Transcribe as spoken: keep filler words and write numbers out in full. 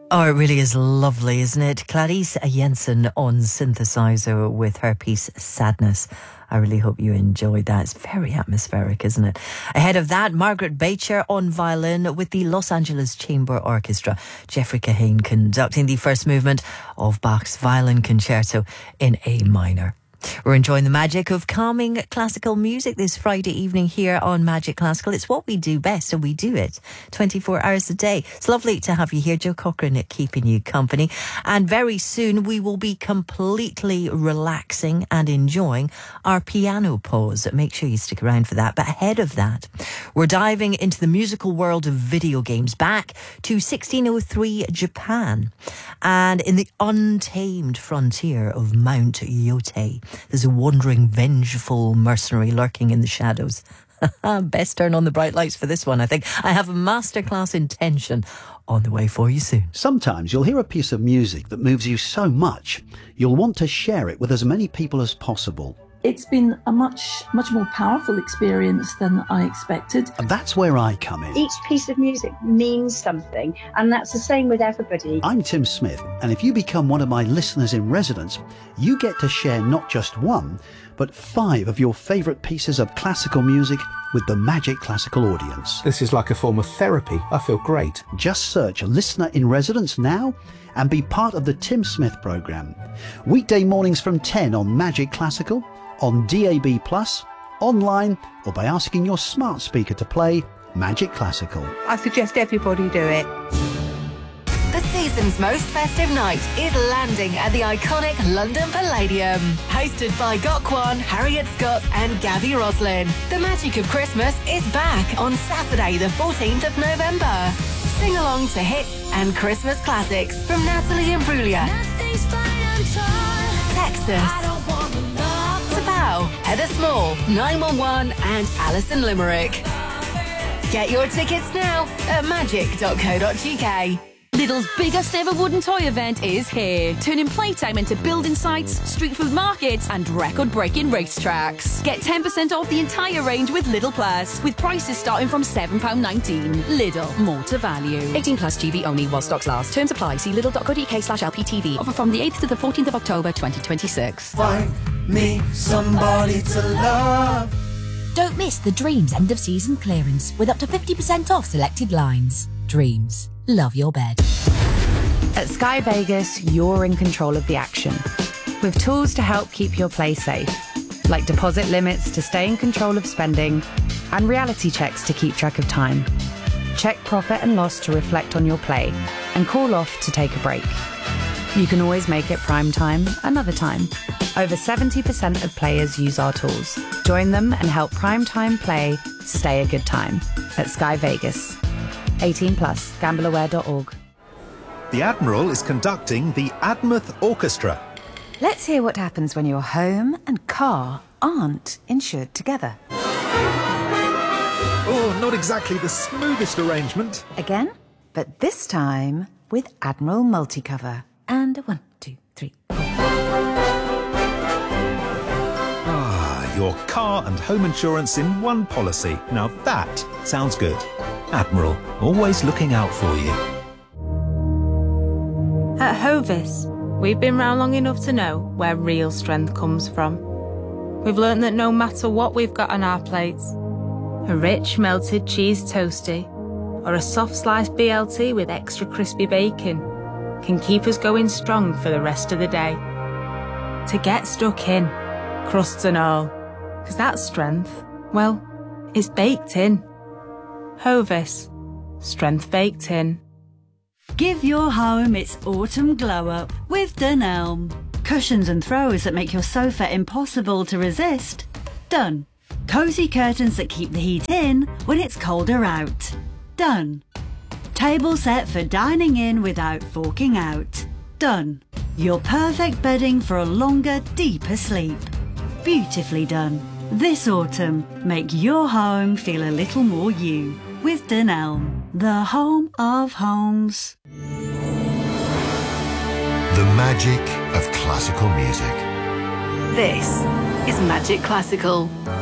Oh, it really is lovely, isn't it? Clarice Jensen on synthesizer with her piece Sadness. I really hope you enjoyed that. It's very atmospheric, isn't it? Ahead of that, Margaret Beecher on violin with the Los Angeles Chamber Orchestra. Geoffrey Kahane conducting the first movement of Bach's Violin Concerto in A minor. We're enjoying the magic of calming classical music this Friday evening here on Magic Classical. It's what we do best, and we do it twenty-four hours a day. It's lovely to have you here, Joe Cochran, at keeping you company. And very soon we will be completely relaxing and enjoying our piano pause. Make sure you stick around for that. But ahead of that, we're diving into the musical world of video games, back to sixteen oh three Japan, and in the untamed frontier of Mount Yotei. There's a wandering, vengeful mercenary lurking in the shadows. Best turn on the bright lights for this one, I think. I have a masterclass in tension on the way for you soon. Sometimes you'll hear a piece of music that moves you so much, you'll want to share it with as many people as possible. It's been a much, much more powerful experience than I expected. And that's where I come in. Each piece of music means something, and that's the same with everybody. I'm Tim Smith, and if you become one of my listeners in residence, you get to share not just one, but five of your favourite pieces of classical music with the Magic Classical audience. This is like a form of therapy. I feel great. Just search Listener in Residence now and be part of the Tim Smith programme. Weekday mornings from ten on Magic Classical, on D A B plus, online, or by asking your smart speaker to play Magic Classical. I suggest everybody do it. The season's most festive night is landing at the iconic London Palladium. Hosted by Gokwan, Harriet Scott and Gabby Roslin. The magic of Christmas is back on Saturday the fourteenth of November. Sing along to hits and Christmas classics from Natalie Imbruglia, Texas, Sabao, Heather Small, nine one one and Alison Limerick. Get your tickets now at magic dot co dot uk. Lidl's biggest ever wooden toy event is here, turning playtime into building sites, street food markets and record-breaking racetracks. Get ten percent off the entire range with Lidl Plus, with prices starting from seven pounds nineteen. Lidl, more to value. eighteen plus G B only while stocks last. Terms apply. See lidl dot co dot uk slash L P T V. Offer from the eighth to the fourteenth of October twenty twenty-six. Find me somebody to love. Don't miss the Dreams end of season clearance with up to fifty percent off selected lines. Dreams. Love your bed. At Sky Vegas, you're in control of the action, with tools to help keep your play safe, like deposit limits to stay in control of spending, and reality checks to keep track of time. Check profit and loss to reflect on your play, and call off to take a break. You can always make it prime time another time. Over seventy percent of players use our tools. Join them and help prime time play stay a good time at Sky Vegas. eighteen plus, gamble aware dot org. The Admiral is conducting the Admouth Orchestra. Let's hear what happens when your home and car aren't insured together. Oh, not exactly the smoothest arrangement. Again, but this time with Admiral Multicover. And a one, two, three, four. Ah, your car and home insurance in one policy. Now that sounds good. Admiral, always looking out for you. At Hovis, we've been round long enough to know where real strength comes from. We've learnt that no matter what we've got on our plates, a rich melted cheese toastie or a soft sliced B L T with extra crispy bacon can keep us going strong for the rest of the day. To get stuck in, crusts and all, because that strength, well, it's baked in. Hovis, strength baked in. Give your home its autumn glow-up with Dunelm. Cushions and throws that make your sofa impossible to resist. Done. Cosy curtains that keep the heat in when it's colder out. Done. Table set for dining in without forking out. Done. Your perfect bedding for a longer, deeper sleep. Beautifully done. This autumn, make your home feel a little more you with Dunelm, the home of homes. The magic of classical music. This is Magic Classical.